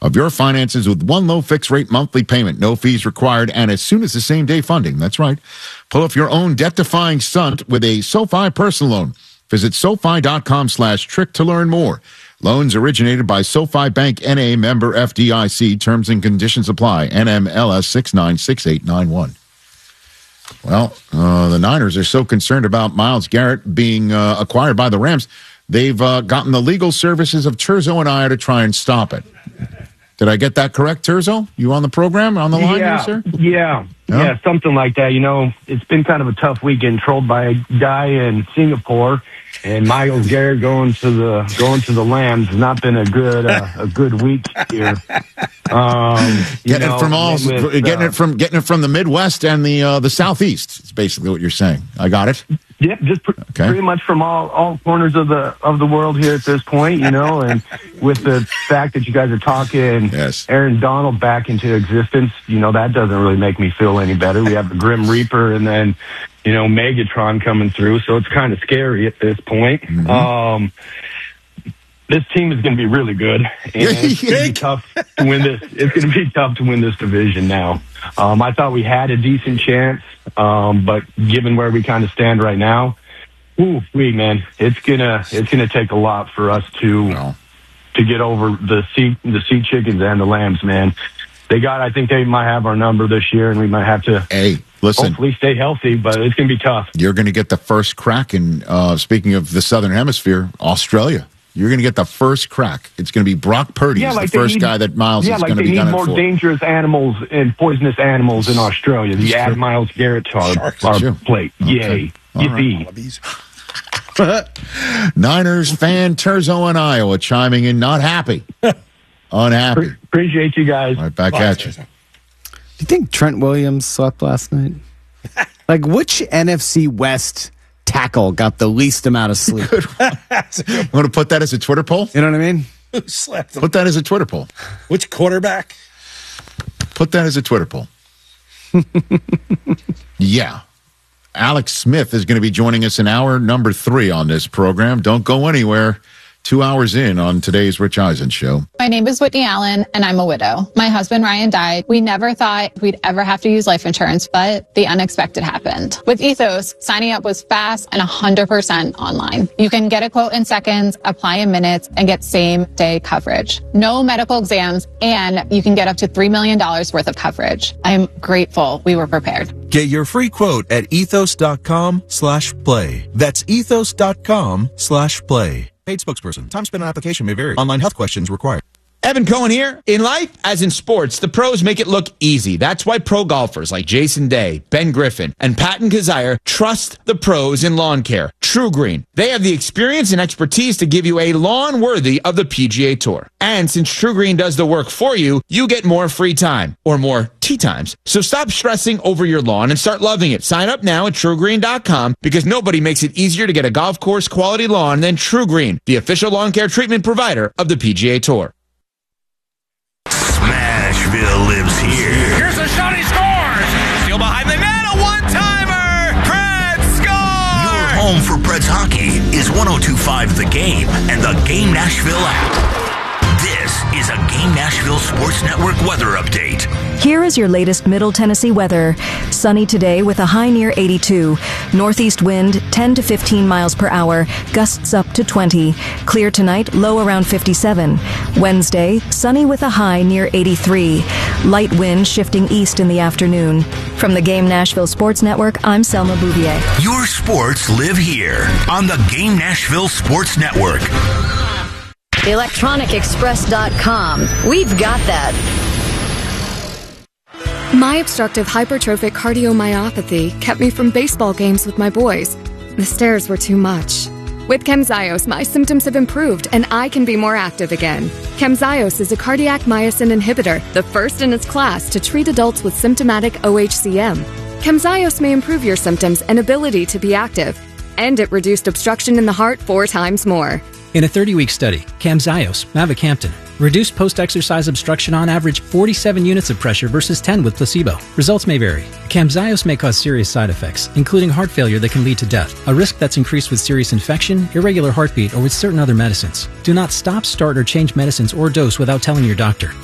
of your finances with one low fixed rate monthly payment, no fees required, and as soon as the same day funding. That's right. Pull off your own debt-defying stunt with a SoFi personal loan. Visit SoFi.com/trick to learn more. Loans originated by SoFi Bank N.A. member FDIC. Terms and conditions apply. NMLS 696891. Well, the Niners are so concerned about Myles Garrett being acquired by the Rams, they've gotten the legal services of Terzo and I to try and stop it. Did I get that correct, Terzo? You on the program, on the line here, sir? Yeah, something like that. You know, it's been kind of a tough weekend, trolled by a guy in Singapore, and Myles Garrett going to the Lambs has not been a good week here. Getting it from the Midwest and the Southeast. It's basically what you're saying. I got it. Yep, just pretty much from all corners of the world here at this point, you know, and with the fact that you guys are talking Aaron Donald back into existence, you know, that doesn't really make me feel any better. We have the Grim Reaper and then, you know, Megatron coming through, so it's kind of scary at this point. Mm-hmm. This team is going to be really good, and it's going to be tough to win this. It's going to be tough to win this division now. I thought we had a decent chance, but given where we kind of stand right now, it's gonna take a lot for us to get over the sea chickens and the lambs, man. I think they might have our number this year, and we might have to hopefully stay healthy, but it's going to be tough. You're going to get the first crack in, speaking of the Southern Hemisphere, Australia. You're going to get the first crack. It's going to be Brock Purdy, the first guy that Myles is going to be gunning for. Yeah, they need more dangerous animals and poisonous animals in Australia. You add Myles Garrett to our plate. Okay. Yay. Yippee. Niners fan Terzo in Iowa chiming in, not happy. Unhappy. Appreciate you guys. Right back at you. Do you think Trent Williams slept last night? Like, which NFC West tackle got the least amount of sleep? I'm going to put that as a Twitter poll. You know what I mean? Who slept? Put that as a Twitter poll. Which quarterback? Put that as a Twitter poll. Yeah. Alex Smith is going to be joining us in hour number 3 on this program. Don't go anywhere. 2 hours in on today's Rich Eisen Show. My name is Whitney Allen, and I'm a widow. My husband, Ryan, died. We never thought we'd ever have to use life insurance, but the unexpected happened. With Ethos, signing up was fast and 100% online. You can get a quote in seconds, apply in minutes, and get same-day coverage. No medical exams, and you can get up to $3 million worth of coverage. I'm grateful we were prepared. Get your free quote at ethos.com/play. That's ethos.com/play. Paid spokesperson. Time spent on application may vary. Online health questions required. Evan Cohen here. In life, as in sports, the pros make it look easy. That's why pro golfers like Jason Day, Ben Griffin, and Patton Kazire trust the pros in lawn care. True Green. They have the experience and expertise to give you a lawn worthy of the PGA Tour. And since True Green does the work for you, you get more free time, or more tee times. So stop stressing over your lawn and start loving it. Sign up now at TrueGreen.com because nobody makes it easier to get a golf course quality lawn than True Green, the official lawn care treatment provider of the PGA Tour. Smashville lives here. Here's a shot, he scores! Still behind the net, a one-timer! Preds score! Your home for Preds hockey is 102.5 The Game and the Game Nashville app. This is a Game Nashville Sports Network weather update. Here is your latest Middle Tennessee weather. Sunny today with a high near 82. Northeast wind 10 to 15 miles per hour. Gusts up to 20. Clear tonight, low around 57. Wednesday, sunny with a high near 83. Light wind shifting east in the afternoon. From the Game Nashville Sports Network, I'm Selma Bouvier. Your sports live here on the Game Nashville Sports Network. ElectronicExpress.com. We've got that. My obstructive hypertrophic cardiomyopathy kept me from baseball games with my boys. The stairs were too much. With Camzyos, my symptoms have improved and I can be more active again. Camzyos is a cardiac myosin inhibitor, the first in its class to treat adults with symptomatic OHCM. Camzyos may improve your symptoms and ability to be active, and it reduced obstruction in the heart 4 times more. In a 30-week study, Camzyos, mavacamten, reduced post-exercise obstruction on average 47 units of pressure versus 10 with placebo. Results may vary. Camzyos may cause serious side effects, including heart failure that can lead to death, a risk that's increased with serious infection, irregular heartbeat, or with certain other medicines. Do not stop, start, or change medicines or dose without telling your doctor.